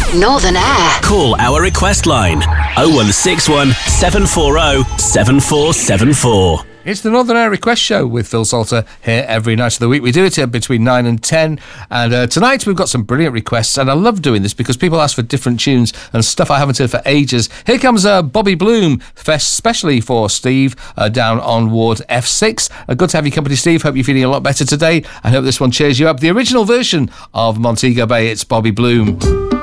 Northern Air. Call our request line 0161 740 7474. It's the Northern Air Request Show with Phil Salter here every night of the week. We do it here between 9 and 10. And tonight we've got some brilliant requests. And I love doing this because people ask for different tunes and stuff I haven't heard for ages. Here comes Bobby Bloom, especially for Steve down on Ward F6. Good to have your company, Steve. Hope you're feeling a lot better today. I hope this one cheers you up. The original version of Montego Bay, it's Bobby Bloom.